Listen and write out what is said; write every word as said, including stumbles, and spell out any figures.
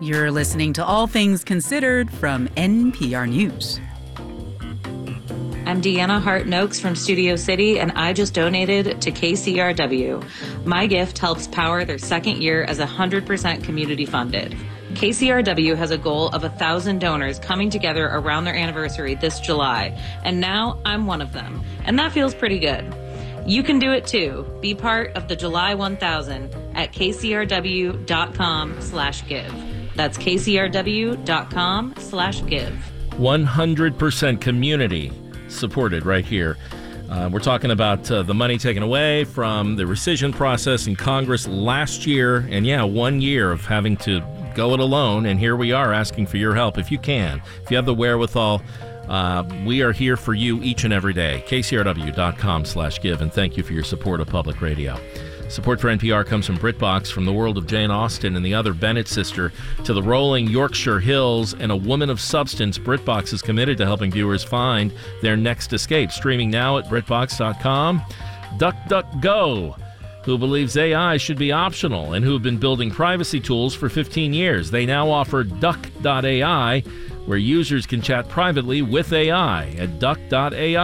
You're listening to All Things Considered from N P R News. I'm Deanna Hart-Noakes from Studio City, and I just donated to K C R W. My gift helps power their second year as one hundred percent community funded. K C R W has a goal of one thousand donors coming together around their anniversary this July, and now I'm one of them, and that feels pretty good. You can do it too. Be part of the July one thousand at kcrw.com slash give. That's kcrw.com slash give. one hundred percent community supported right here. Uh, we're talking about uh, the money taken away from the rescission process in Congress last year. And yeah, one year of having to go it alone. And here we are asking for your help if you can. If you have the wherewithal, uh, we are here for you each and every day. kcrw.com slash give. And thank you for your support of public radio. Support for N P R comes from BritBox, from the world of Jane Austen and the other Bennett sister to the rolling Yorkshire Hills and a woman of substance. BritBox is committed to helping viewers find their next escape. Streaming now at britbox dot com. DuckDuckGo, who believes A I should be optional and who have been building privacy tools for fifteen years. They now offer duck dot A I, where users can chat privately with A I at duck dot A I.